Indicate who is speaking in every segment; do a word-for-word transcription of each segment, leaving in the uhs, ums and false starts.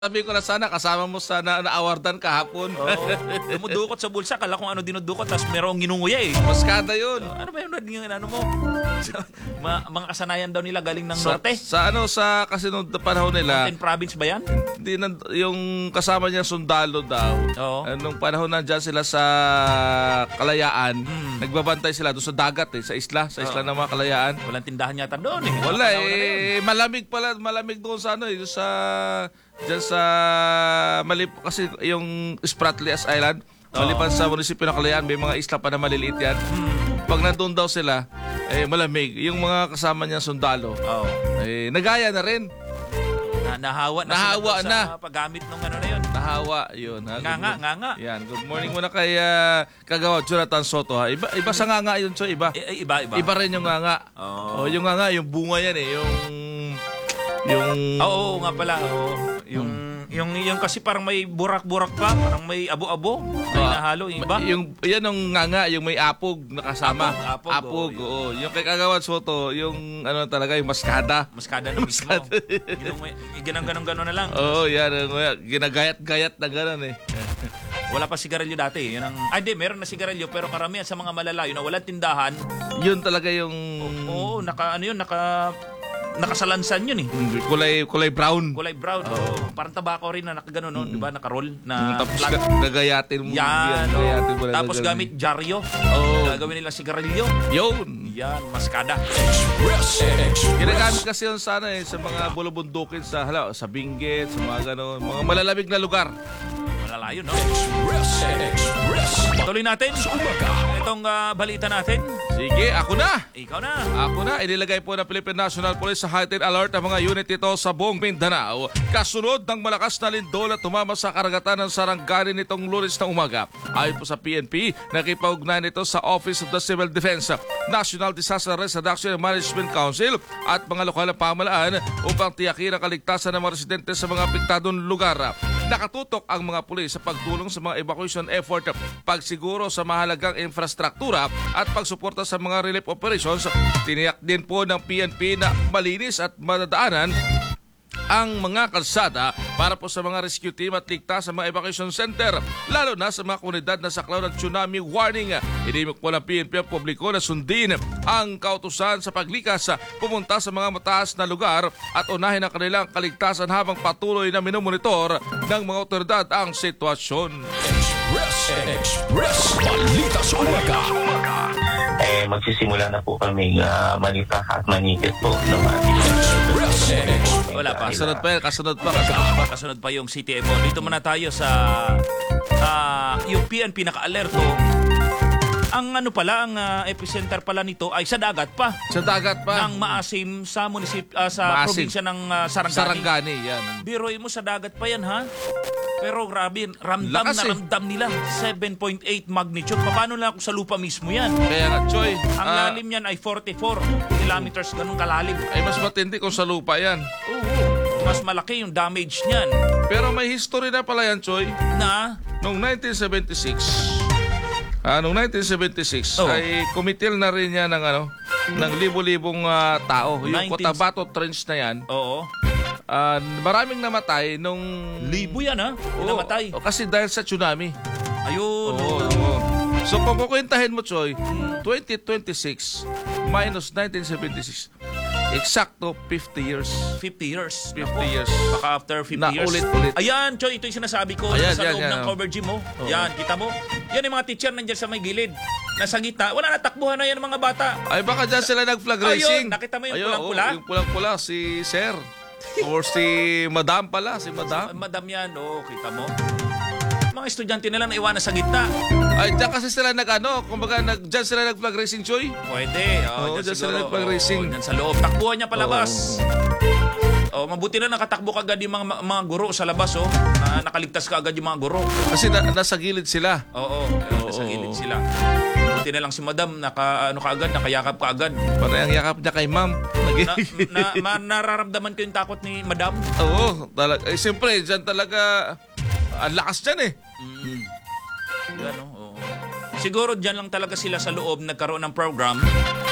Speaker 1: Sabi ko na sana kasama mo sana na-awardan kahapon.
Speaker 2: Oo. Dumudukot sa bulsa, kala kung ano dinudukot, tapos merong ginunguya eh.
Speaker 1: Maskada yun.
Speaker 2: So, ano ba yun yung ano mo? Sa, ma, mga kasanayan daw nila galing ng
Speaker 1: Sa,
Speaker 2: norte.
Speaker 1: sa ano, sa kasi nung panahon nila,
Speaker 2: Mountain province ba yan?
Speaker 1: hindi na, yung kasama niya sundalo daw.
Speaker 2: Oo.
Speaker 1: Anong panahon nandyan sila sa Kalayaan,
Speaker 2: Hmm.
Speaker 1: nagbabantay sila doon sa dagat eh, sa isla, sa isla
Speaker 2: Oo.
Speaker 1: ng mga Kalayaan.
Speaker 2: Walang tindahan yata doon eh.
Speaker 1: Wala
Speaker 2: Mga panahon na yun.
Speaker 1: eh, malamig pala, malamig doon sa ano eh, sa dyan sa Malip kasi yung Spratlys Island, maliban sa munisipyo ng Kalayaan, may mga isla pa na maliliit yan. Pag nandun daw sila, eh malamig. Yung mga kasama niya sundalo,
Speaker 2: Oo.
Speaker 1: eh nagaya na rin.
Speaker 2: Na, nahawa na
Speaker 1: Nahawa
Speaker 2: sila doon
Speaker 1: na.
Speaker 2: sa paggamit ng ano na yun.
Speaker 1: Nahawa, yun. Ha?
Speaker 2: Nga
Speaker 1: Good
Speaker 2: nga,
Speaker 1: morning.
Speaker 2: nga nga.
Speaker 1: Yan, good morning muna kay uh, Kagawa Jonathan Soto. Ha? Iba, iba sa nga nga yun, so iba.
Speaker 2: Eh, eh, iba, iba.
Speaker 1: Iba rin yung nga nga.
Speaker 2: Oo.
Speaker 1: Oh, yung nga nga, yung bunga yan eh. Yung... Yung...
Speaker 2: Oo, oo nga pala. Oo. Yung, yung, yung kasi parang may burak-burak pa, parang may abo-abo. May
Speaker 1: Ah,
Speaker 2: nahalo, yung iba.
Speaker 1: Yung, yan ang nga nga, yung may apog nakasama.
Speaker 2: Apog, apog, oo,
Speaker 1: oo. Yung kay Kagawa Soto, yung ano talaga, yung maskada.
Speaker 2: Maskada na mismo. Ginang-ganong-ganon na lang.
Speaker 1: Oo, yan. ano, yan. Ginagayat-gayat na gano'n eh.
Speaker 2: Wala pa sigarilyo dati. Yun ang, ay, di, meron na sigarilyo, pero karamihan sa mga malalayo na walang tindahan,
Speaker 1: Yun talaga yung...
Speaker 2: oo, naka, ano yun, naka, nakasalansan yun eh.
Speaker 1: Kulay, kulay brown.
Speaker 2: Kulay brown. Oo. Parang tabako rin na nakagano, no? Di ba? Naka-roll na
Speaker 1: Tapos
Speaker 2: flat.
Speaker 1: ga- gagayatin mo.
Speaker 2: Yan.
Speaker 1: gagayatin mo
Speaker 2: oh.
Speaker 1: na
Speaker 2: Tapos
Speaker 1: gagawin.
Speaker 2: gamit jaryo.
Speaker 1: Oo.
Speaker 2: Gagawin nila sigarilyo.
Speaker 1: Yun.
Speaker 2: Yan, maskada.
Speaker 1: Ginagamit kasi yun sana eh, sa mga bulubundukin sa, hala, sa Benguet, sa mga gano'n, mga malalamig na lugar.
Speaker 2: Malalayo, no? Tuloy natin. Itong ah, balita natin.
Speaker 1: Sige, ako na.
Speaker 2: Ikaw na.
Speaker 1: Ako na, inilagay po ng Philippine National Police sa heightened alert ang mga unit ito sa buong Mindanao. Kasunod ng malakas na lindol na tumama sa karagatan ng Sarangani nitong Lunes na umaga. Ayon po sa P N P, nakipag-ugnayan ito sa Office of the Civil Defense, National Disaster Risk Reduction and Management Council at mga lokal na pamahalaan upang tiyakin ang kaligtasan ng mga residente sa mga apektadong lugar. Nakatutok ang mga pulis sa pagtulong sa mga evacuation effort, pagsiguro sa mahalagang infrastruktura at pagsuporta sa mga relief operations. Tiniyak din po ng P N P na malinis at madadaanan ang mga kalsada para po sa mga rescue team at ligtas sa mga evacuation center, lalo na sa mga komunidad na saklaw ng tsunami warning. Inimok po ng P N P ang publiko na sundin ang kautusan sa paglikas, pumunta sa mga mataas na lugar at unahin ang kanilang kaligtasan habang patuloy na minumonitor ng mga otoridad ang sitwasyon.
Speaker 3: Express, Express, balita sa umaga.
Speaker 4: Eh, magsisimula na po kami uh, manita at manikit po ng ating
Speaker 3: Express, Express.
Speaker 2: Wala pa.
Speaker 1: Kasunod pa yan, kasunod pa, kasunod pa.
Speaker 2: Kasunod pa yung C T M O. Dito muna tayo sa ah, yung P N P naka-alerto. Ang ano pala, ang ah, epicenter pala nito ay sa dagat pa.
Speaker 1: Sa dagat pa.
Speaker 2: Ng Maasim sa munisip ah, sa
Speaker 1: Maasim.
Speaker 2: probinsya ng ah, Sarangani.
Speaker 1: Sarangani, yan.
Speaker 2: Biroy mo sa dagat pa yan, ha? Pero grabe, ramdam
Speaker 1: Lakas
Speaker 2: na
Speaker 1: eh.
Speaker 2: ramdam nila. seven point eight magnitude. Paano na kung sa lupa mismo yan?
Speaker 1: Kaya nga, Choy,
Speaker 2: Ang
Speaker 1: ah,
Speaker 2: lalim yan ay forty-four kilometers, ganun kalalim.
Speaker 1: ay mas matindi kung sa lupa yan.
Speaker 2: Oo, mas malaki yung damage niyan.
Speaker 1: Pero may history na pala yan, Choy.
Speaker 2: Na,
Speaker 1: Noong nineteen seventy-six, ah, noong nineteen seventy-six,
Speaker 2: Oh.
Speaker 1: ay kumitil na rin yan ng, ano, ng libo-libong ah, tao. Yung
Speaker 2: nineteen
Speaker 1: Cotabato Trench na yan,
Speaker 2: oo.
Speaker 1: ah, maraming namatay nung...
Speaker 2: Libo yan, ha?
Speaker 1: Oo,
Speaker 2: Namatay.
Speaker 1: o, kasi dahil sa tsunami.
Speaker 2: Ayun.
Speaker 1: Oo, oo. So kung kukwentahin mo, Choy, twenty twenty-six minus nineteen seventy-six, eksakto fifty years.
Speaker 2: fifty years.
Speaker 1: fifty years.
Speaker 2: Baka after fifty
Speaker 1: Na
Speaker 2: years.
Speaker 1: ulit-ulit.
Speaker 2: Ayan, Choy, ito yung sinasabi ko.
Speaker 1: Ayan,
Speaker 2: sa
Speaker 1: yan,
Speaker 2: loob
Speaker 1: yan,
Speaker 2: ng
Speaker 1: oh.
Speaker 2: cover gym mo.
Speaker 1: Oo.
Speaker 2: Yan, kita mo? Yan yung mga teacher nandiyan sa may gilid. Nasa gitna. Wala na, takbuhan na yan ng mga bata.
Speaker 1: Ay, baka dyan sila nag-flag
Speaker 2: Ayun,
Speaker 1: racing.
Speaker 2: nakita mo yung
Speaker 1: Ayun,
Speaker 2: pulang-pula?
Speaker 1: oo, yung pulang-pula, si Sir. Or si Madam pala, si Madam.
Speaker 2: Madam yan, oh, kita mo? Mga estudyante nila na iwanan sa gitna.
Speaker 1: Ay, dyan kasi sila nag-ano, kumbaga, nag, dyan sila nag-flag racing, Choy.
Speaker 2: Pwede.
Speaker 1: Oo,
Speaker 2: Oh,
Speaker 1: dyan
Speaker 2: dyan
Speaker 1: sila
Speaker 2: siguro.
Speaker 1: nagpag-racing.
Speaker 2: Oh, dyan sa loob. Takbuhan niya palabas. Oh, mabuti na nakatakbo kagad yung mga, mga guro sa labas, oh. Na, nakaligtas kaagad yung mga guro.
Speaker 1: Kasi na, nasa gilid sila.
Speaker 2: Oo, oh, nasa gilid sila. Buti na lang si Madam, naka, ano kaagad, nakayakap kaagad.
Speaker 1: Parang ang yakap niya kay Ma'am.
Speaker 2: Na, na, ma, nararamdaman ko yung takot ni Madam.
Speaker 1: Oo, talaga. Eh, siyempre, dyan talaga, ang lakas dyan eh.
Speaker 2: Yan, oh, oo. Siguro dyan lang talaga sila sa loob nagkaroon ng program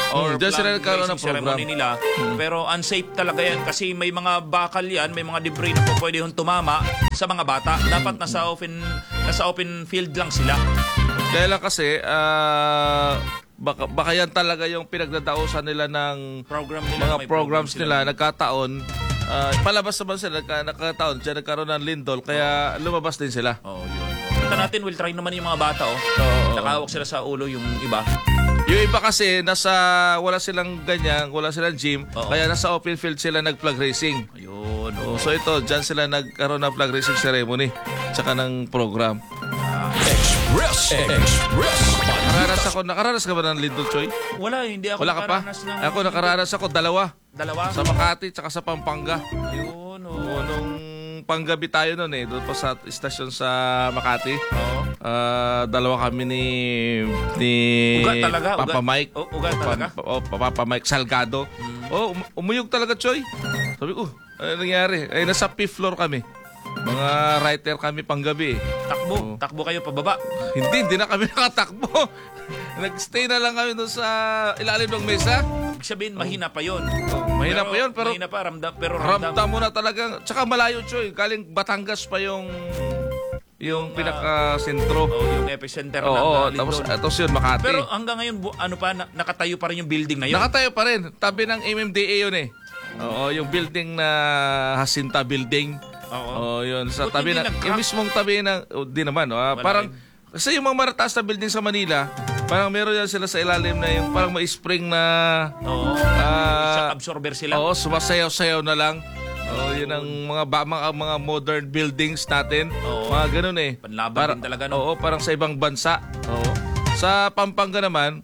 Speaker 2: or
Speaker 1: Hmm, dyan sila
Speaker 2: flag
Speaker 1: nagkaroon ng
Speaker 2: raising ceremony
Speaker 1: program.
Speaker 2: nila. Pero unsafe talaga yan kasi may mga bakal yan, may mga debris na po pwede yung tumama sa mga bata. Dapat nasa open nasa open field lang sila.
Speaker 1: Kaya lang kasi, ah, baka, baka yan talaga yung pinagdadausan nila ng
Speaker 2: Program nila,
Speaker 1: mga
Speaker 2: may
Speaker 1: programs
Speaker 2: program sila.
Speaker 1: nila, nagkataon. Ah, palabas naman sila, nagka, nagkataon. Diyan nagkaroon ng lindol, kaya lumabas din sila.
Speaker 2: Oh, yun. Punta natin, we'll try naman yung mga bata, oh.
Speaker 1: Oo.
Speaker 2: Nakahawak sila sa ulo yung iba.
Speaker 1: Yung iba kasi, nasa, wala silang ganyan, wala silang gym,
Speaker 2: Oo.
Speaker 1: kaya nasa open field sila nag-flag racing.
Speaker 2: Ayun,
Speaker 1: Oh,
Speaker 2: oh.
Speaker 1: so ito, dyan sila nagkaroon ng flag racing ceremony, tsaka ng program.
Speaker 3: Express. Express.
Speaker 1: Nakaranas ako, nakaranas ka ba ng lindol, Choy?
Speaker 2: Wala, hindi ako
Speaker 1: Wala ka pa?
Speaker 2: nakaranas ng...
Speaker 1: Ako nakaranas ako, dalawa.
Speaker 2: Dalawa?
Speaker 1: Sa Makati, tsaka sa Pampanga.
Speaker 2: Ayun, oh.
Speaker 1: Oo, nung panggabi tayo noon eh, doon pa sa istasyon sa Makati.
Speaker 2: Oo.
Speaker 1: Ah, dalawa kami ni ni
Speaker 2: Ugat talaga,
Speaker 1: Papa
Speaker 2: ugat.
Speaker 1: Mike.
Speaker 2: O, ugat talaga?
Speaker 1: Pa, oh, Papa Mike Salgado. Oh, um- umuyog talaga, Choy. Sabi ko, ano nangyari? Eh, nasa fifth floor kami. Mga writer kami panggabi eh.
Speaker 2: Takbo,
Speaker 1: Oo.
Speaker 2: takbo kayo pababa.
Speaker 1: Hindi, hindi na kami nakatakbo. Nag-stay na lang kami doon sa ilalim ng mesa.
Speaker 2: Ibig sabihin, mahina pa yun.
Speaker 1: Mahina pa yun, pero
Speaker 2: Mahina pa, ramdam, pero ramdam.
Speaker 1: ramdam mo na talagang, tsaka malayo, Choy. Galing Batangas pa yung yung
Speaker 2: Yung,
Speaker 1: pinaka-sentro.
Speaker 2: Oh, yung epicenter
Speaker 1: Oo,
Speaker 2: ng
Speaker 1: oo,
Speaker 2: uh,
Speaker 1: tapos,
Speaker 2: lindol.
Speaker 1: tapos yun, Makati.
Speaker 2: Pero hanggang ngayon, bu- ano pa, na- nakatayo pa rin yung building na yun.
Speaker 1: Nakatayo pa rin. Tabi ng M M D A yun eh. Oo, yung building na Jacinta Building.
Speaker 2: Oo.
Speaker 1: Oo, yun. Sa
Speaker 2: Buti
Speaker 1: tabi
Speaker 2: hindi
Speaker 1: na,
Speaker 2: nag-crack.
Speaker 1: yung mismong tabi ng, oh, di naman, oh, ah,
Speaker 2: Wala
Speaker 1: parang,
Speaker 2: rin.
Speaker 1: kasi yung mga marataas na building sa Manila, parang meron yan sila sa ilalim na yung parang may spring na,
Speaker 2: Oo.
Speaker 1: ah,
Speaker 2: Shock absorber sila.
Speaker 1: oo, sumasayaw-sayaw na lang. Oo, yun ang mga, ba, mga, mga modern buildings natin.
Speaker 2: Oo.
Speaker 1: Mga ganun eh.
Speaker 2: Panlaban din talaga, no?
Speaker 1: Oo, parang sa ibang bansa. Oo. Sa Pampanga naman,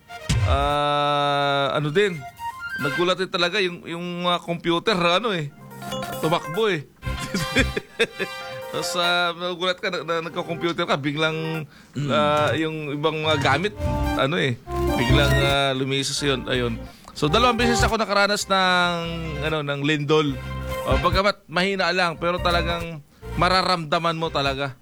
Speaker 1: ah, ano din, nagulat din talaga yung, yung mga computer, ano eh, tumakbo eh. Tapos uh, nagulat ka na, na nagko-computer ka, biglang ah, yung ibang mga gamit, ano eh, biglang uh, lumisos yun. Ayun. So dalawang beses ako nakaranas ng ano ng lindol. O, bagamat mahina lang, pero talagang mararamdaman mo talaga.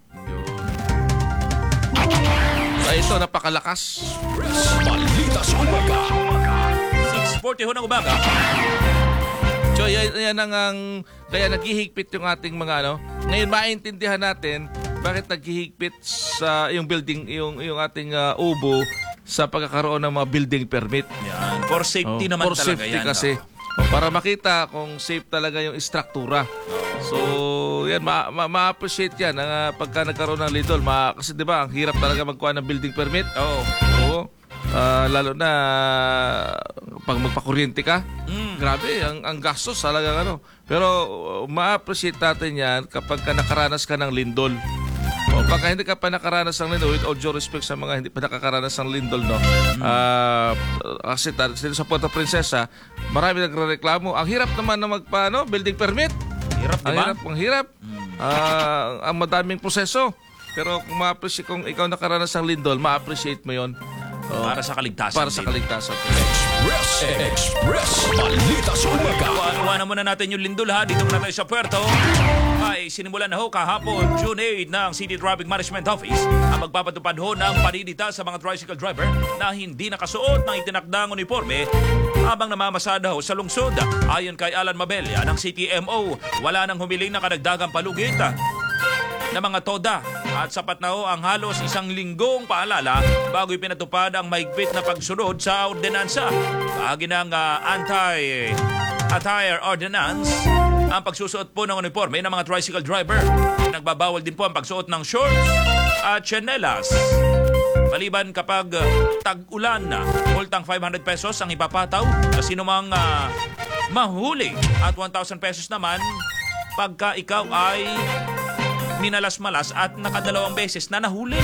Speaker 1: Ay, ito, napakalakas.
Speaker 3: Balita sa umaga.
Speaker 2: six forty ho ng umaga.
Speaker 1: So, yan, yan ang, ang kaya naghihigpit yung ating mga ano. Ngayon, maintindihan natin bakit naghihigpit sa yung building, yung, yung ating uh, ubo sa pagkakaroon ng mga building permit.
Speaker 2: Yan. For safety
Speaker 1: Oh,
Speaker 2: naman
Speaker 1: for
Speaker 2: talaga
Speaker 1: safety
Speaker 2: yan.
Speaker 1: kasi. Oh, para makita kung safe talaga yung istruktura. So, yan, ma- ma- ma-appreciate yan ang, uh, pagka nagkaroon ng lindol. Ma- kasi di ba, ang hirap talaga magkuha ng building permit.
Speaker 2: Oo.
Speaker 1: Oo. Ah, lalo na pag magpakuryente ka.
Speaker 2: Mm.
Speaker 1: Grabe, ang, ang gastos talaga ano. Pero uh, ma-appreciate natin yan kapag ka nakaranas ka ng lindol. O pagka hindi ka pa nakaranas ng lindol, with all due respect sa mga hindi pa nakakaranas ng lindol, no? Ah, kasi tar- dito sa Puerto Princesa, marami nagrereklamo. Ang hirap naman na magpa, ano, building permit.
Speaker 2: Hirap, di
Speaker 1: Ang
Speaker 2: ba?
Speaker 1: hirap, ang hirap. Ah, ang madaming proseso. Pero kung ma-appreciate, kung ikaw nakaranas ng lindol, ma-appreciate mo yon. Oh,
Speaker 2: Para sa kaligtasan.
Speaker 1: para sa
Speaker 2: din.
Speaker 1: kaligtasan.
Speaker 3: Express. Express. Balita sa umaga.
Speaker 2: Iwanan muna natin yung lindol ha. Dito muna tayo sa Puerto. Ay sinimulan na ho kahapon, June eighth ng City Traffic Management Office ang magpapatupad ho ng paninita sa mga tricycle driver na hindi nakasuot ng itinakdang uniforme habang namamasada ho sa lungsod. Ayon kay Alan Mabella ng C T M O, wala nang humiling na kadagdagang palugit na mga toda at sapat na ho ang halos isang linggong paalala bago ipinatupad ang mahigpit na pagsunod sa ordinansa. Bahagi ng uh, anti-attire ordinance ang pagsusuot po ng uniforme ng mga tricycle driver. Nagbabawal din po ang pagsuot ng shorts at tsinelas. Maliban kapag uh, tag-ulan na, multang five hundred pesos ang ipapataw sa sinumang uh, mahuli at one thousand pesos naman pagka ikaw ay minalas-malas at nakadalawang beses na nahuli.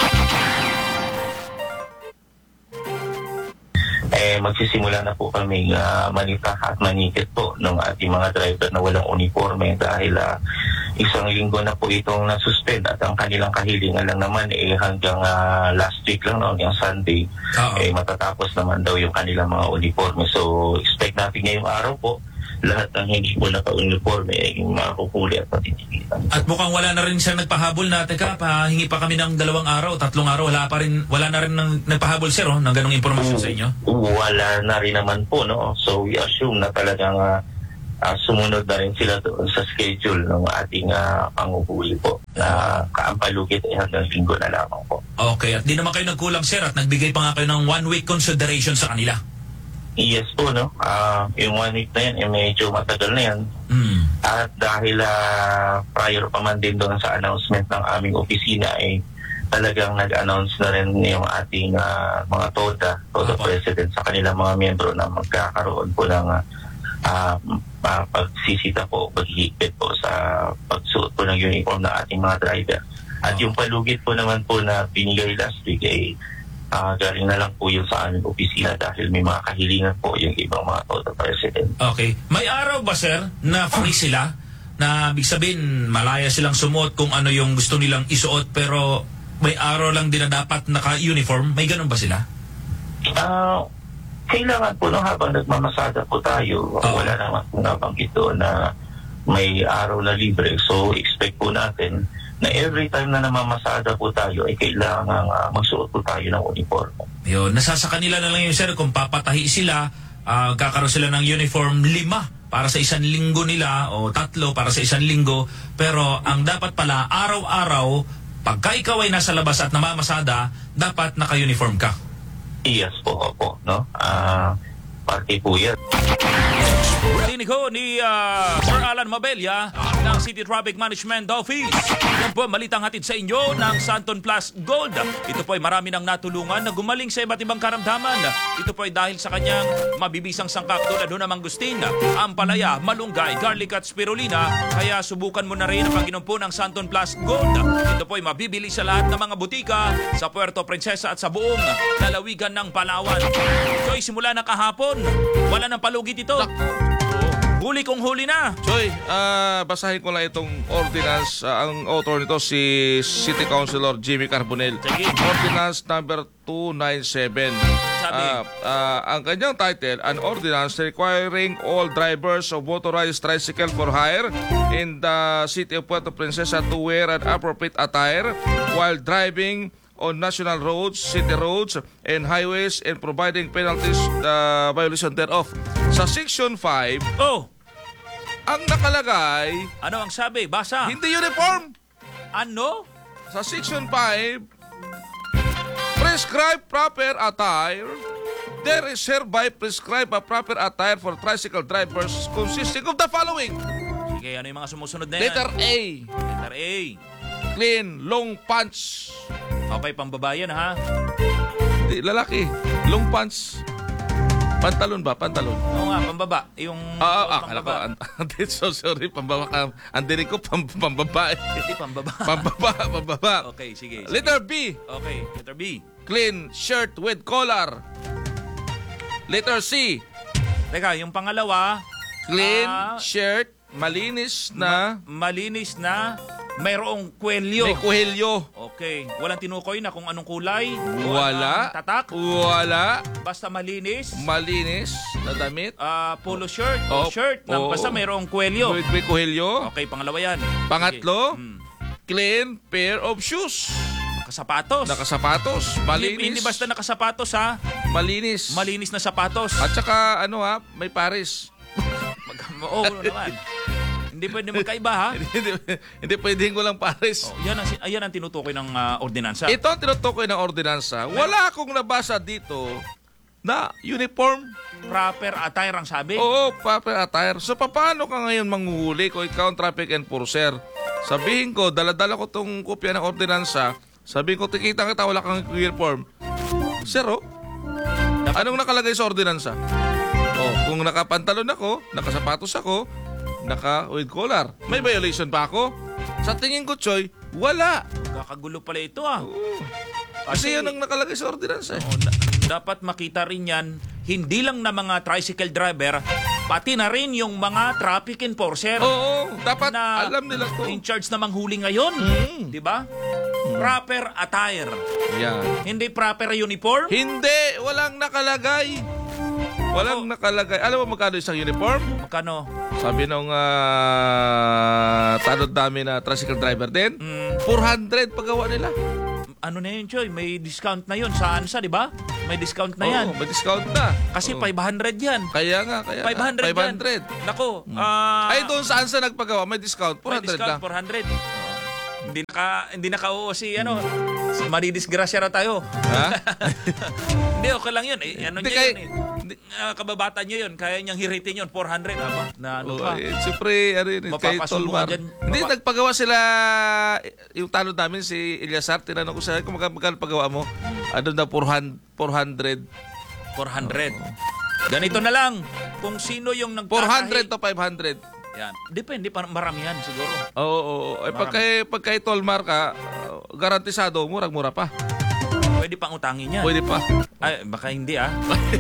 Speaker 4: Eh, magsisimula na po kami uh, manita at manikit po ng ating mga driver na walang uniforme dahil uh, isang linggo na po itong nasuspend at ang kanilang kahilingan lang naman eh hanggang uh, last week lang noon, yung Sunday,
Speaker 3: Oo.
Speaker 4: eh matatapos naman daw yung kanilang mga uniforme. So, expect natin ngayong araw po lahat ng hindi po naka-uniforme ay makuhuli at matitigilan.
Speaker 2: At mukhang wala na rin siyang nagpahabol na, teka, pahingi pa kami ng dalawang araw, tatlong araw, wala pa rin, wala na rin ng, nagpahabol, sir, oh, ng ganong impormasyon sa inyo?
Speaker 4: Wala na rin naman po, no? So we assume na talagang uh, uh, sumunod na rin sila doon sa schedule ng ating uh, panguhuli po na kaampalugit ay hanggang linggo na lamang po.
Speaker 2: Okay, at di naman kayo nagkulang, sir, at nagbigay pa nga kayo ng one-week consideration sa kanila.
Speaker 4: Yes po, no? Uh, yung one week na yan, eh, medyo matagal na yan.
Speaker 2: Mm.
Speaker 4: At dahil uh, prior pa man din doon sa announcement ng aming opisina, eh, talagang nag-announce na rin yung ating uh, mga TODA, TODA
Speaker 2: Opo.
Speaker 4: President sa kanilang mga miyembro na magkakaroon po ng uh, uh, uh, pagsisita po, paghihigpit po sa pagsuot po ng uniform ng ating mga driver. At yung palugit po naman po na binigay last week ay uh, galing na lang po yun sa aming opisina dahil may mga kahilingan po yung ibang mga TODA President.
Speaker 2: Okay. May araw ba, sir, na free sila? Na ibig sabihin, malaya silang sumuot kung ano yung gusto nilang isuot, pero may araw lang din na dapat naka-uniform? May ganun ba sila?
Speaker 4: Ah, kailangan po nung habang nagmamasada po tayo,
Speaker 2: Oo.
Speaker 4: wala naman po nabanggit doon na may araw na libre. So, expect po natin na every time na namamasada po tayo ay kailangan uh, magsuot po tayo ng uniform.
Speaker 2: Yun, nasa sa kanila na lang yun, sir, kung papatahi sila, ah, kakaroon sila ng uniform lima para sa isang linggo nila o tatlo para sa isang linggo. Pero ang dapat pala, araw-araw, pagka ikaw ay nasa labas at namamasada, dapat naka-uniform ka.
Speaker 4: Yes po, opo, no? Ah, parte po yan.
Speaker 2: Dinig ho ni uh, Sir Alan Mabella ng City Traffic Management Office. Yan po, malitang hatid sa inyo ng Santon Plus Gold. Ito po ay marami nang natulungan na gumaling sa iba't ibang karamdaman. Ito po ay dahil sa kanyang mabibisang sangkap tulad ho ng mangustin, ampalaya, malunggay, garlic at spirulina. Kaya subukan mo na rin ang pag-inom po ng Santon Plus Gold. Ito po ay mabibili sa lahat ng mga butika sa Puerto Princesa at sa buong lalawigan ng Palawan. Ito ay simula na kahapon. Wala nang palugit ito. Huli kong huli na.
Speaker 1: Choy, ah, basahin ko lang itong ordinance. Ah, ang author nito si City Councilor Jimmy Carbonell.
Speaker 2: Sige.
Speaker 1: Ordinance number two ninety-seven.
Speaker 2: Sabi?
Speaker 1: Ah, ah, ang kanyang title, an ordinance requiring all drivers of motorized tricycle for hire in the city of Puerto Princesa to wear an appropriate attire while driving on national roads, city roads, and highways and providing penalties the violation thereof. Sa Section five,
Speaker 2: Oh,
Speaker 1: ang nakalagay,
Speaker 2: ano ang sabi? Basa.
Speaker 1: hindi uniform.
Speaker 2: Ano?
Speaker 1: Sa Section five, prescribe proper attire. There is hereby prescribe a proper attire for tricycle drivers consisting of the following.
Speaker 2: Sige, ano yung mga sumusunod na yan?
Speaker 1: Letter A,
Speaker 2: Letter A.
Speaker 1: clean, long pants.
Speaker 2: Okay, pambabayan ha?
Speaker 1: Di, lalaki, long pants. Pantalon ba? Pantalon.
Speaker 2: Oo nga, pambaba. Yung...
Speaker 1: Ah, ah, akala ko,
Speaker 2: pambaba.
Speaker 1: an- so sorry, pambaba ka. Ang dinig ko, pam, pambabae.
Speaker 2: Hindi, pambaba.
Speaker 1: Pambaba, pambaba.
Speaker 2: Okay, sige. sige.
Speaker 1: Letter B,
Speaker 2: Okay, letter B.
Speaker 1: clean shirt with collar. Letter C,
Speaker 2: Teka, yung pangalawa,
Speaker 1: clean
Speaker 2: Ah.
Speaker 1: shirt, malinis na,
Speaker 2: malinis na mayroong kwelyo.
Speaker 1: may kuhilyo.
Speaker 2: Okay, walang tinukoy na kung anong kulay. o
Speaker 1: Wala.
Speaker 2: anong tatak.
Speaker 1: Wala.
Speaker 2: Basta malinis.
Speaker 1: Malinis na damit.
Speaker 2: Ah, polo shirt.
Speaker 1: Oh,
Speaker 2: O shirt. Na
Speaker 1: oh.
Speaker 2: basta mayroong kwelyo.
Speaker 1: With may kuhilyo.
Speaker 2: Okay, pangalawa yan.
Speaker 1: Pangatlo,
Speaker 2: Sige. Hmm.
Speaker 1: clean pair of shoes.
Speaker 2: Nakasapatos.
Speaker 1: Nakasapatos.
Speaker 2: Hindi,
Speaker 1: Malinis.
Speaker 2: hindi basta nakasapatos ha.
Speaker 1: Malinis.
Speaker 2: Malinis na sapatos.
Speaker 1: At saka, ano ha, may pares.
Speaker 2: Mag- Oo oh, naman. Hindi pwede magkaiba ha.
Speaker 1: hindi, hindi pwedeng walang pares.
Speaker 2: Oh, yan ang, ayan ang tinutukoy ng ah, ordinansa.
Speaker 1: Ito ang tinutukoy ng ordinansa. Wala akong nabasa dito na uniform.
Speaker 2: Proper attire ang sabi.
Speaker 1: Oo, proper attire. So, paano ka ngayon manghuhuli kung ikaw ang traffic enforcer? Sabihin ko, daladala ko tong kopya ng ordinansa. Sabihin ko, tikita kita, wala kang uniform. Zero. Anong nakalagay sa ordinansa? Oh, kung nakapantalon ako, nakasapatos ako, naka with collar, may violation pa ako? Sa tingin ko, Choy, wala.
Speaker 2: Kakagulo pala ito ah.
Speaker 1: Oo. Kasi yun ang nakalagay sa ordinansa. eh.
Speaker 2: Oh, na- dapat makita rin yan, hindi lang na mga tricycle driver, pati na rin yung mga traffic enforcer.
Speaker 1: Oo, dapat
Speaker 2: na
Speaker 1: alam nila to.
Speaker 2: in charge na manghuli ngayon.
Speaker 1: Mm.
Speaker 2: Di ba? Proper attire.
Speaker 1: Yan.
Speaker 2: Hindi proper uniform.
Speaker 1: Hindi, walang nakalagay. Walang nakalagay. Alam mo magkano isang uniform?
Speaker 2: Magkano?
Speaker 1: Sabi nung uh, tanod namin na tricycle driver din,
Speaker 2: Mm,
Speaker 1: four hundred paggawa nila.
Speaker 2: ano na yun, Choy? May discount na yun sa ANSA, di ba? May discount na yan.
Speaker 1: Oo, may discount na.
Speaker 2: Kasi
Speaker 1: Oo.
Speaker 2: five hundred yan.
Speaker 1: Kaya nga, kaya
Speaker 2: five hundred,
Speaker 1: nga. five hundred.
Speaker 2: yan. Nako. ah,
Speaker 1: Ay, doon saan sa nagpagawa, may discount. four
Speaker 2: may
Speaker 1: hundred
Speaker 2: discount,
Speaker 1: lang.
Speaker 2: four hundred. Hindi naka hindi naka-oo si ano, si madidisgrasya na tayo.
Speaker 1: Ha?
Speaker 2: Hindi, okay lang yun. Eh, ano
Speaker 1: Hindi,
Speaker 2: niya
Speaker 1: kay-
Speaker 2: yun eh. Hindi, ah, kababata niya yun. Kaya niyang hiritin yun. four hundred. Aba, na ano
Speaker 1: Oo,
Speaker 2: pa.
Speaker 1: eh, Siyempre, ano yun, kay
Speaker 2: Mapapasubo
Speaker 1: Tolmar.
Speaker 2: ka dyan.
Speaker 1: Hindi,
Speaker 2: Mapa-
Speaker 1: nagpagawa sila, yung tanod namin, si Eliasar, tinanong ko siya, kung magka- magkano pagawa mo? Ano na, four hundred.
Speaker 2: four hundred. Ganito na lang. Kung sino yung nagtatahi.
Speaker 1: four hundred to five hundred.
Speaker 2: Yan. Depende, parang maramihan siguro.
Speaker 1: Oo, oo, oo. Eh, pag kay, pag kay Tolmar ka, uh, garantisado, murang-mura pa.
Speaker 2: Pwede pang utangin yan.
Speaker 1: Pwede pa.
Speaker 2: Ay, baka hindi ah.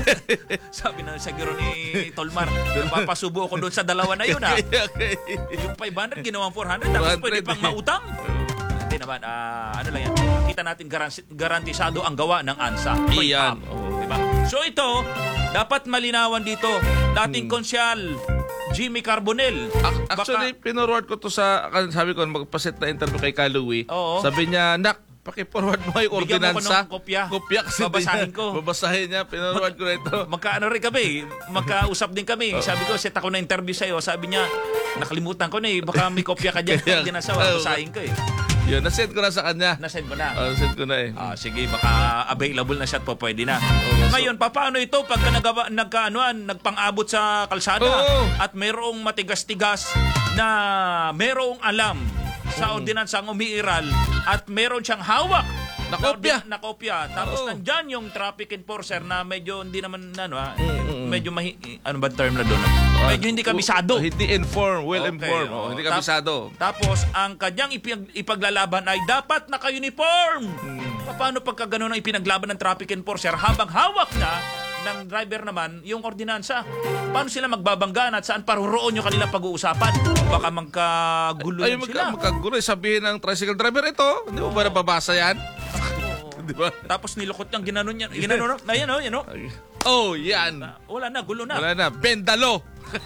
Speaker 2: Sabi na siguro ni Tolmar, papasubo ako doon sa dalawa na yun ah. Yung five hundred, ginawang four hundred, tapos pwede pang mautang. Hindi naman, ah, ano lang yan. Kita natin garanti- garantisado ang gawa ng ANSA.
Speaker 1: Iyan.
Speaker 2: Oo. Diba? So ito, dapat malinawan dito. Dating konsyal, Jimmy Carbonell.
Speaker 1: Ac- Actually, pinurward ko to sa, sabi ko, magpaset na interview kay Kaluwi.
Speaker 2: Oo.
Speaker 1: Sabi niya, nak, paki-forward mo yung
Speaker 2: Bigyan mo ko
Speaker 1: ordinansa.
Speaker 2: ng kopya.
Speaker 1: Kopya kasi
Speaker 2: Babasahin
Speaker 1: niya,
Speaker 2: ko.
Speaker 1: Babasahin niya, pinurward ko na ito.
Speaker 2: Magkaano rin kami, magkausap din kami. Sabi ko, set ako na interview sa'yo. Sabi niya, nakalimutan ko na eh. Baka may kopya ka dyan.
Speaker 1: Kaya-
Speaker 2: Hindi na sawa, basahin ko eh.
Speaker 1: Yun, nasend ko na sa kanya.
Speaker 2: Nasend mo na.
Speaker 1: Oh, nasend ko na eh.
Speaker 2: Ah, sige, baka available na siya at po pwede na. Ngayon, paano ito pagka nagawa, nagkaanuan, nagpang-abot sa kalsada
Speaker 1: Oo.
Speaker 2: at merong matigas-tigas na merong alam sa ordinansang umiiral at meron siyang hawak
Speaker 1: Na kopya.
Speaker 2: na kopya. Tapos
Speaker 1: Oo.
Speaker 2: nandyan yung traffic enforcer na medyo hindi naman ano ha,
Speaker 1: Mm, mm,
Speaker 2: medyo mahi, ano ba term na doon? Medyo hindi kabisado.
Speaker 1: Oh, hindi informed, well
Speaker 2: Okay,
Speaker 1: informed. Oh,
Speaker 2: oo.
Speaker 1: hindi
Speaker 2: Tap-
Speaker 1: kabisado.
Speaker 2: Tapos, ang kanyang ipag- ipaglalaban ay dapat naka-uniform.
Speaker 1: Hmm.
Speaker 2: Paano pagka ganun ang ipinaglaban ng traffic enforcer habang hawak na ng driver naman yung ordinansa? Paano sila magbabanggaan at saan paroroon yung kanilang pag-uusapan? Baka magkagulo
Speaker 1: Ay,
Speaker 2: yan
Speaker 1: magka,
Speaker 2: sila.
Speaker 1: magkagulo. Sabihin ng tricycle driver, ito, hindi mo ba nababasa yan? Di ba?
Speaker 2: Tapos nilukot niyang ginanon niya. Ginanon, na yan o, yan o.
Speaker 1: Oh, yan.
Speaker 2: Wala na, gulo na.
Speaker 1: Wala na. Bendalo.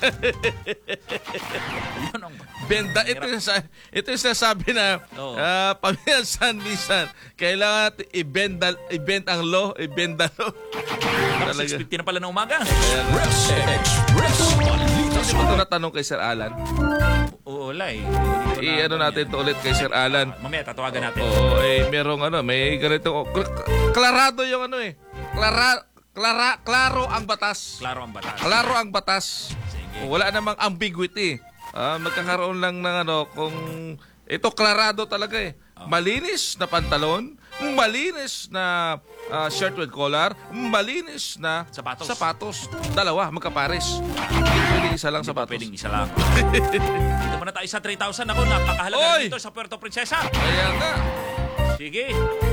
Speaker 2: Yun ang...
Speaker 1: Benda, ito yung, sa, ito yung sinasabi na
Speaker 2: Oo.
Speaker 1: ah, paminsan minsan kailangan natin i-bend, i-bend ang law, i-bend the law.
Speaker 2: Parang six fifty na pala ng umaga.
Speaker 3: Express, Express, Balita
Speaker 1: Kasi
Speaker 3: Sulit.
Speaker 1: ito natanong kay Sir Alan.
Speaker 2: Oo, wala eh.
Speaker 1: I-ano natin ito ulit kay Sir Alan.
Speaker 2: Mamaya, tatawagan natin.
Speaker 1: Oo, eh, merong ano, may ganito. Oh, kl- klarado yung ano eh. Klara, klara, klaro ang batas.
Speaker 2: Klaro ang batas.
Speaker 1: Klaro ang batas.
Speaker 2: Sige.
Speaker 1: Wala namang ambiguity. Ah, magkakaroon lang ng ano, kung ito klarado talaga eh. Malinis na pantalon, malinis na ah, shirt with collar, malinis na
Speaker 2: Sapatos.
Speaker 1: sapatos. Dalawa, magkapares. Hindi isa lang
Speaker 2: Hindi pa
Speaker 1: sapatos.
Speaker 2: pwedeng isa lang. Dito muna tayo sa three thousand. Ako, napakahalaga
Speaker 1: Oy!
Speaker 2: dito sa Puerto Princesa.
Speaker 1: Kaya nga.
Speaker 2: Sige.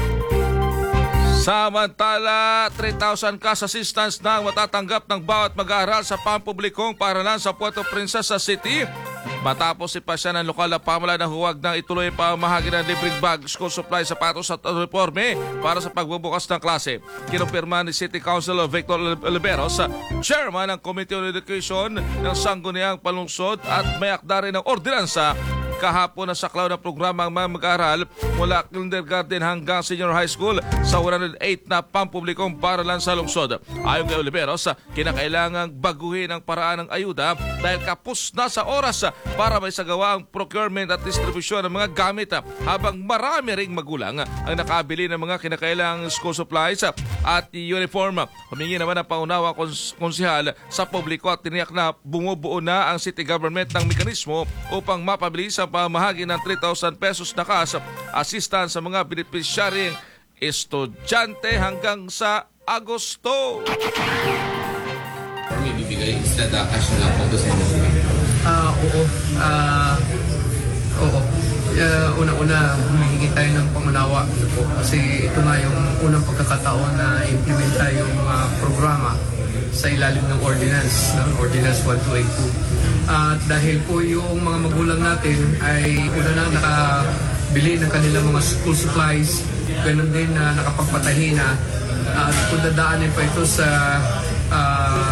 Speaker 1: Samantala, three thousand cash assistance na ang matatanggap ng bawat mag-aaral sa pampublikong paaralan sa Puerto Princesa City. Matapos ipasya ng lokal na pamahalaan na huwag nang ituloy pa mahagi ng libreng bag, school supply, sapatos at uniforme para sa pagbubukas ng klase. Kinumpirma ni City Councilor Victor Oliveros, chairman ng Committee on Education ng Sangguniang Palungsod at may akda rin ng ordinansa kahapon na saklaw ng programa ang mga mag-aaral mula kindergarten hanggang senior high school sa one hundred eight na pampublikong paaralan sa lungsod. Ayon kay Oliveros, kinakailangang baguhin ang paraan ng ayuda dahil kapos na sa oras para may sagawa ang procurement at distribusyon ng mga gamit habang marami ring magulang ang nakabili ng mga kinakailangang school supplies at uniform. Humingi naman ang paunawa kons- konsihal sa publiko at tiniyak na bumubuo na ang city government ng mekanismo upang mapabilis ang pamahagi ng three thousand pesos na cash assistance sa mga benepisyaryeng estudyante hanggang sa Agosto.
Speaker 5: May bibigay instead uh, cash na lang po doon sa mga.
Speaker 6: Ah, oo. Ah, oo. Uh, una-una, humihingi tayo ng pangunawa po kasi ito nga yung unang pagkakataon na implementa yung uh, programa sa ilalim ng ordinance, ng Ordinance one two eight two. At dahil po yung mga magulang natin ay una na nakabili ng kanilang mga school supplies, ganun din na nakapagpatahi na, at kung dadaanin pa ito sa uh,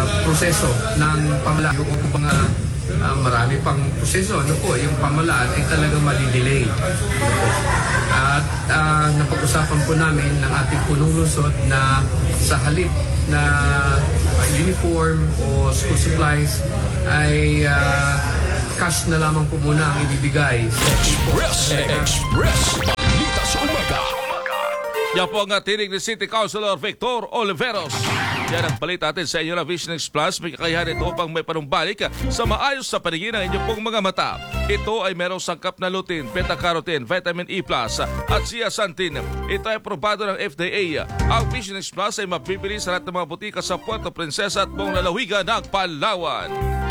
Speaker 6: proseso ng pamalaan. Yung mga uh, marami pang proseso, ano po, yung pamalaan ay talagang madidelay. Ano po. At uh, napag-usapan po namin ng ating punong lungsod na sa halip na uh, uniform o school supplies ay uh, cash na lamang po muna ang ibibigay.
Speaker 3: Express Express Balita sa Umaga.
Speaker 1: Yan po ang tinig ni City Councilor Victor Oliveros. Yan ang balita natin sa inyo na Vision X Plus. May kakayahan ito upang may panumbalik sa maayos sa paningin ng inyong pong mga mata. Ito ay merong sangkap na lutein, beta-carotene, vitamin E plus at zeaxanthin. Ito ay aprobado ng F D A. Ang Vision X Plus ay mabibili sa lahat ng mga butika sa Puerto Princesa at buong lalawigan ng Palawan.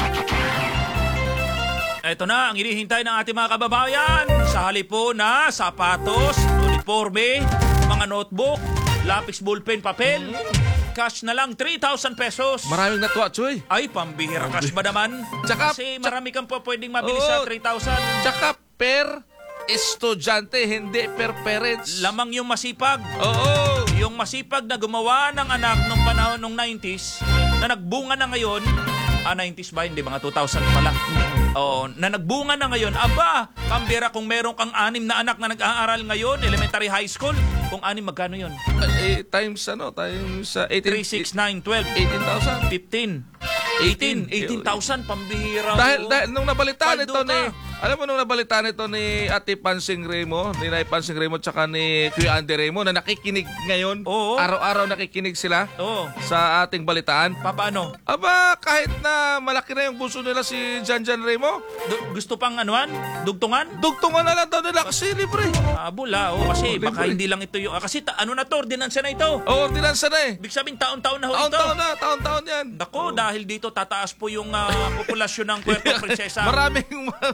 Speaker 2: Ito na ang hinihintay ng ating mga kababayan. Sa halip po na sapatos, uniforme, mga notebook, lapis, ballpen, papel, cash na lang three thousand pesos.
Speaker 1: Maraming natuwa, Choy.
Speaker 2: Ay, pambihira cash ba naman?
Speaker 1: Tsaka-
Speaker 2: Kasi marami kang po pwedeng mabili
Speaker 1: Oo.
Speaker 2: sa three thousand.
Speaker 1: Tsaka per estudyante, hindi per parents.
Speaker 2: Lamang yung masipag.
Speaker 1: Oo.
Speaker 2: Yung masipag na gumawa ng anak nung panahon nung nineties, na nagbunga na ngayon, ah, nineties ba? Hindi, mga two thousand pala. Oo, na nagbunga na ngayon. Aba, pambira kung meron kang anim na anak na nag-aaral ngayon, elementary high school, kung anim, magkano yun?
Speaker 1: Eh, times ano? Times uh, eighteen,
Speaker 2: three, six, nine, twelve,
Speaker 1: eighteen thousand.
Speaker 2: fifteen, eighteen, eighteen thousand, pambihira.
Speaker 1: Dahil,
Speaker 2: Oo.
Speaker 1: dahil nung nabalitaan
Speaker 2: Paldo
Speaker 1: ito
Speaker 2: ka.
Speaker 1: ni, alam mo nung nabalitaan ito ni Ate Pansing Remo, ni Nay Pansing Remo tsaka ni Kuya Andy Remo na nakikinig ngayon,
Speaker 2: Oo.
Speaker 1: araw-araw nakikinig sila
Speaker 2: Oo.
Speaker 1: sa ating balitaan.
Speaker 2: Pa, paano?
Speaker 1: Aba, kahit na malaki na yung puso nila si Jan Jan Remo,
Speaker 2: Du- gusto pang anuan? Dugtungan?
Speaker 1: dugtungan na lang daw nila kasi libre.
Speaker 2: Ah, bula, oh, kasi
Speaker 1: Oh,
Speaker 2: baka
Speaker 1: libre.
Speaker 2: hindi lang ito yung... ah, kasi ta- ano na to, ordinansa na ito.
Speaker 1: O, ordinansa na eh.
Speaker 2: Ibig sabihin, taon-taon na ho ito.
Speaker 1: Taon-taon na, taon-taon yan.
Speaker 2: Dako, dahil dito tataas po yung ah, populasyon ng Puerto Princesa.
Speaker 1: Maraming,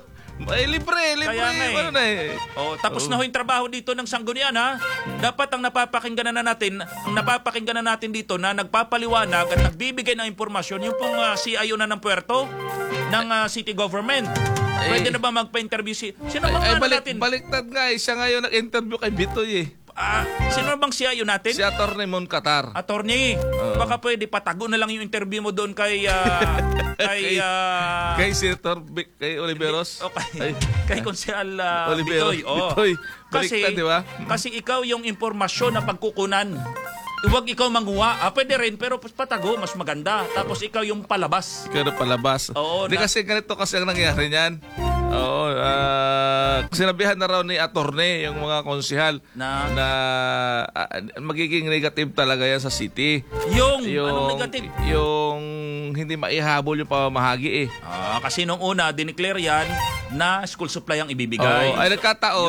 Speaker 1: eh, libre, libre.
Speaker 2: Kaya nga eh.
Speaker 1: Ano na eh.
Speaker 2: Oh, tapos na ho yung trabaho dito ng Sanggunian, ha? Dapat ang napapakinggan na natin, ang napapakinggan na natin dito na nagpapaliwanag at nagbibigay ng impormasyon yung pong ah, C I O na ng Puerto, ng ah, city government. Pwede
Speaker 1: Eh.
Speaker 2: na ba magpa-interview si... Sino bang
Speaker 1: Ay,
Speaker 2: ano
Speaker 1: balik,
Speaker 2: natin?
Speaker 1: baliktad nga eh. Siya ngayon nag-interview kay Bitoy eh.
Speaker 2: Ah, sino bang C I O natin?
Speaker 1: Si Atty. Mon Qatar.
Speaker 2: Attorney, baka pwede patago na lang yung interview mo doon kay ah, kay ah,
Speaker 1: Kay Senator Vic, kay Oliveros.
Speaker 2: okay,
Speaker 1: Ay,
Speaker 2: kay Konsehal uh,
Speaker 1: Oliveros.
Speaker 2: Bitoy. Oh.
Speaker 1: Bitoy.
Speaker 2: Kasi
Speaker 1: Baliktad, di ba?
Speaker 2: kasi ikaw yung impormasyon na pagkukunan. Huwag ikaw manguha. Ah, pwede rin, pero patago, mas maganda. Tapos ikaw yung palabas.
Speaker 1: Kaya palabas.
Speaker 2: Oo,
Speaker 1: Hindi
Speaker 2: na-
Speaker 1: kasi ganito kasi ang nangyari niyan. Oo, ah, sinabihan na raw ni Atty. yung mga konsihal
Speaker 2: Na?
Speaker 1: na ah, magiging negative talaga yan sa city.
Speaker 2: Yung,
Speaker 1: Yung,
Speaker 2: anong negative?
Speaker 1: yung hindi maihabol yung pamamahagi eh.
Speaker 2: Ah, kasi nung una, dineclare yan na school supply ang ibigay.
Speaker 1: Oo, ay nagkataon